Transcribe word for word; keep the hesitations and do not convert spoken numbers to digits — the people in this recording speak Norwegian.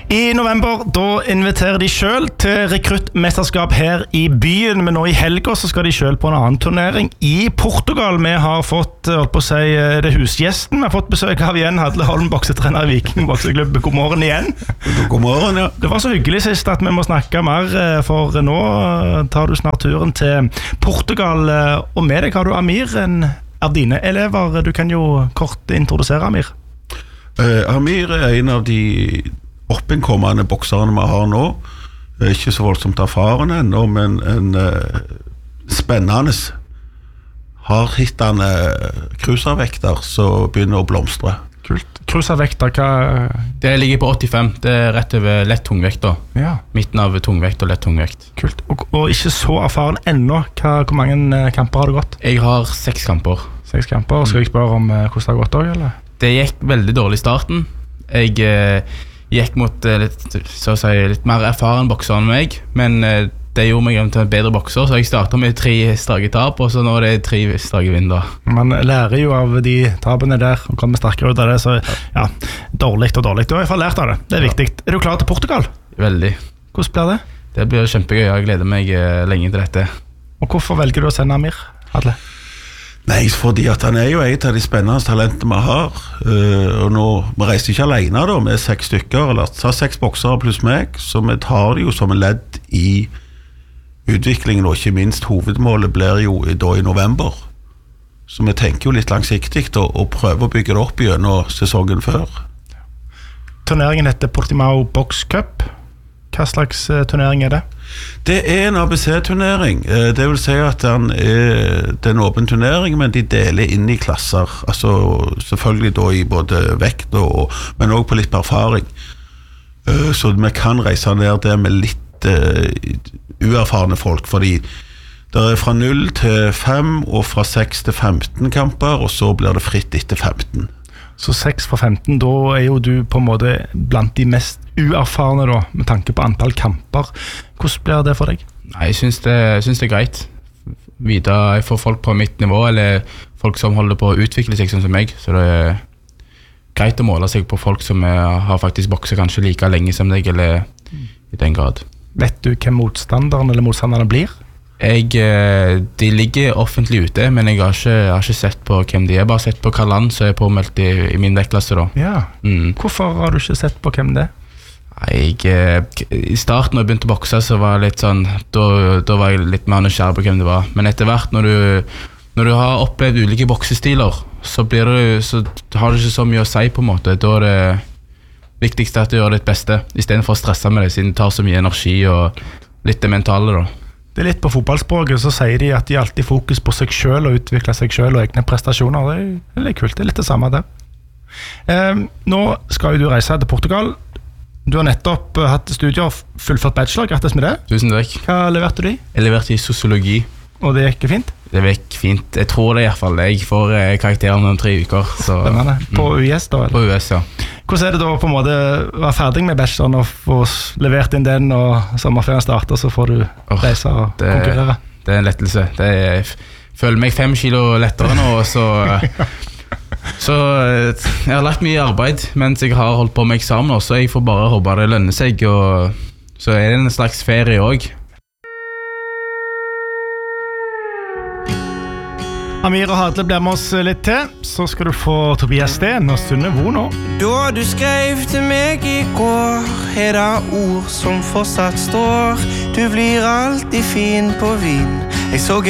I november, da inviterer de selv til rekruttmesterskap her i byen, men nå i helga så skal de selv på en annen turnering i Portugal. Vi har fått, holdt på å si, det husgjesten. Vi har fått besøk av igjen Hadle Holm, boksetrener i Viking bokseklubb. God morgen igjen. God morgen, ja. Det var så hyggelig sist at vi må snakke mer, for nå tar du snart turen til Portugal. Og med deg har du Amir, en av dine elever. Du kan jo kort introdusere Amir. Uh, Amir er en av de oppinnkommende bokserne vi har nå. Ikke så voldsomt erfaren ennå, men en uh, spennende hardhittende cruiservekter som begynner å blomstre. Kult. Cruiservekter, hva? Det ligger på åttifem, det er rett over lett tungvekt da. Ja. Midten av tungvekt og lett tungvekt. Kult, og, og ikke så erfaren ennå. Hva, hvor mange kamper har du gått? Jeg har seks kamper. Seks kamper, skal jeg spørre om hvordan det har gått også, eller? Det gikk veldig dårlig i starten. Jeg eh, gikk mot eh, litt, så å si, litt mer erfaren bokser enn meg, men eh, det gjorde meg til en bedre bokser, så jeg startet med tre strake tap, og så nå er det tre strake vinner. Man lærer jo av de tapene der, og kommer sterkere ut av det, så ja, dårlig og dårlig. Du har i hvert fall lært av det, det er viktig. Er du klar til Portugal? Veldig. Hvordan blir det? Det blir kjempegøy, jeg gleder meg eh, lenge til dette. Og hvorfor velger du å sende Amir, Hadle? Nei, fordi at han er jo et av de spennende talentene vi har. Uh, og nå, vi reiser ikke alene da, med seks stykker, eller så seks boksere pluss meg, så vi tar det jo som en ledd i utviklingen, og ikke minst hovedmålet blir jo da i november. Så vi tenker jo litt langsiktig og, og prøver å bygge det opp gjennom sesongen før. Turneringen heter Portimao Box Cup. Hva slags turnering er det? Det er en A B C-turnering. Det vil si at den er, det er en åpen turnering, men de deler inn i klasser. Altså selvfølgelig da i både vekt, og, men også på litt erfaring. Så vi kan reise ned der med litt uh, uerfarne folk, fordi det er fra null til fem, og fra seks til femten kamper, og så blir det fritt etter femten. Så seks fra femten, da er jo du på en måte blant de mest uerfarne da, med tanke på antall kamper. Hvordan blir det for deg? Nei, jeg synes det, jeg synes det er greit. Videre for folk på mitt nivå, eller folk som holder på å utvikle seg sånn som meg, så det er greit å måle seg på folk som er, har faktisk bokset kanskje like lenge som deg, eller i den grad. Vet du hvem motstanderen eller motstanderne blir? Jeg, de ligger offentlig ute, men jeg har ikke, jeg har ikke sett på hvem de er. Jeg har bare sett på hva land som er påmeldt i, i min vektklasse da. Ja, mm. Hvorfor har du ikke sett på hvem det er? Jeg, I starten når jeg begynte å bokse så var jeg litt sånn, da, da var jeg litt mer nysgjerrig på hvem det var. Men etter hvert når du, når du har opplevd ulike boksestiler, så, blir du, så har du ikke så mye å si på en måte. Da er det viktigste at du gjør ditt beste, i stedet for å stresse med det, siden det tar så mye energi og litt det mentale da. Det er litt på fotballspråket, så sier de at de alltid fokus på seg selv og utvikle seg selv og egne prestasjoner. Det er, det er litt kult, det er litt det samme der. Eh, nå skal jo du reise til Portugal. Du har nettopp hatt studier og fullført bachelor, grattis med det. Tusen takk. Hva leverte du i? Jeg leverte i sosiologi. Og det gikk fint? Det gikk fint, jeg tror det i hvert fall. Jeg får karakter om tre uker. Så, spennende. På U S da? Eller? På U S, ja. Hvordan er det da på en måte å være ferdig med bacheloren og få levert inn den, og sommerferien starter, så får du oh, reise og det, konkurrere? Det er en lettelse. Det er, jeg føler meg fem kilo lettere nå, og så, så jeg har lagt mye arbeid mens jeg har holdt på med eksamen også. Jeg får bare håpe det lønner seg, og så er det en slags ferie også. Amir og Hadle blir med oss litt til, så skal du få Tobias Sten og Sunne Vo nå. Da du skrev til meg i går, er det ord som fortsatt står. Du blir alltid fin på vin. Jeg så